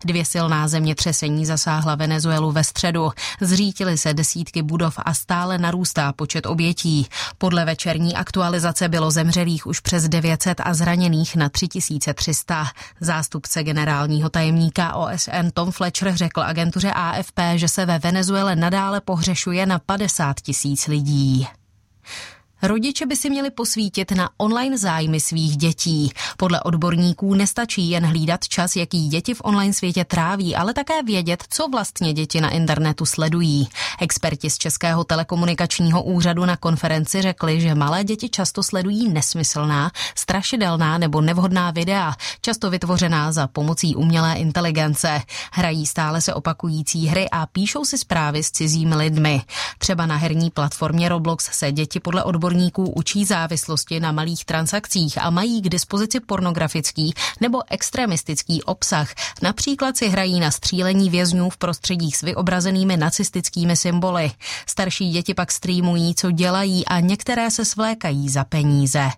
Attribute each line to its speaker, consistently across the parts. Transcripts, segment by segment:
Speaker 1: 2 silná zemětřesení zasáhla Venezuelu ve středu. Zřítily se desítky budov a stále narůstá počet obětí. Podle večerní aktualizace bylo zemřelých už přes 900 a zraněných na 3300. Zástupce generálního tajemníka OSN Tom Fletcher řekl agentuře AFP, že se ve Venezuele nadále pohřešuje na 50 000 lidí. Rodiče by si měli posvítit na online zájmy svých dětí. Podle odborníků nestačí jen hlídat čas, jaký děti v online světě tráví, ale také vědět, co vlastně děti na internetu sledují. Experti z Českého telekomunikačního úřadu na konferenci řekli, že malé děti často sledují nesmyslná, strašidelná nebo nevhodná videa, často vytvořená za pomocí umělé inteligence. Hrají stále se opakující hry a píšou si zprávy s cizími lidmi. Třeba na herní platformě Roblox se děti podle odborníků učí závislosti na malých transakcích a mají k dispozici pornografický nebo extremistický obsah. Například si hrají na střílení vězňů v prostředích s vyobrazenými nacistickými symboly. Starší děti pak streamují, co dělají, a některé se svlékají za peníze.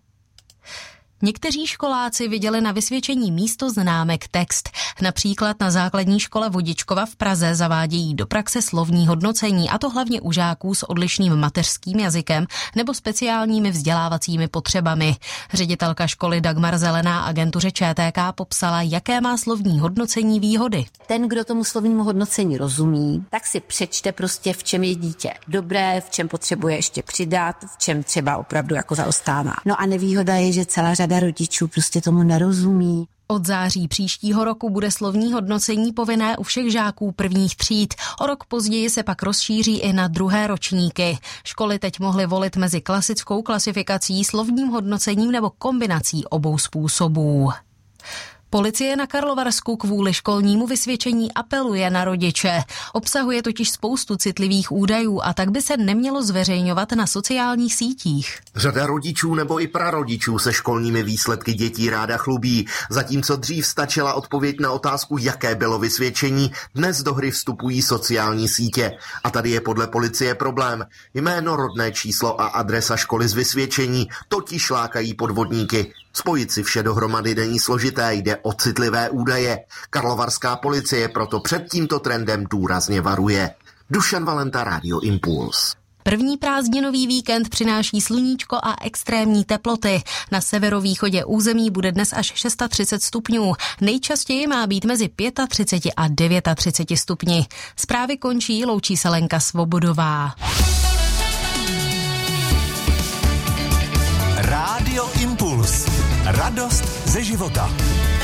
Speaker 1: Někteří školáci viděli na vysvědčení místo známek text. Například na základní škole Vodičkova v Praze zavádějí do praxe slovní hodnocení, a to hlavně u žáků s odlišným mateřským jazykem nebo speciálními vzdělávacími potřebami. Ředitelka školy Dagmar Zelená agentuře ČTK popsala, jaké má slovní hodnocení výhody.
Speaker 2: Ten, kdo tomu slovnímu hodnocení rozumí, tak si přečte prostě, v čem je dítě dobré, v čem potřebuje ještě přidat, v čem třeba opravdu jako zaostává. No a nevýhoda je, že celá řada rodičů prostě tomu nerozumí.
Speaker 1: Od září příštího roku bude slovní hodnocení povinné u všech žáků prvních tříd. O rok později se pak rozšíří i na druhé ročníky. Školy teď mohly volit mezi klasickou klasifikací, slovním hodnocením nebo kombinací obou způsobů. Policie na Karlovarsku kvůli školnímu vysvědčení apeluje na rodiče. Obsahuje totiž spoustu citlivých údajů a tak by se nemělo zveřejňovat na sociálních sítích.
Speaker 3: Řada rodičů nebo i prarodičů se školními výsledky dětí ráda chlubí. Zatímco dřív stačila odpověď na otázku, jaké bylo vysvědčení, dnes do hry vstupují sociální sítě. A tady je podle policie problém. Jméno, rodné číslo a adresa školy z vysvědčení totiž lákají podvodníky. Spojit si vše dohromady není složité, jde o citlivé údaje. Karlovarská policie proto před tímto trendem důrazně varuje. Dušan Valenta, Radio Impuls.
Speaker 1: První prázdninový víkend přináší sluníčko a extrémní teploty. Na severovýchodě území bude dnes až 630 stupňů. Nejčastěji má být mezi 35 a 39 stupni. Zprávy končí, loučí se Lenka Svobodová.
Speaker 4: Rádio Impuls. Radost ze života.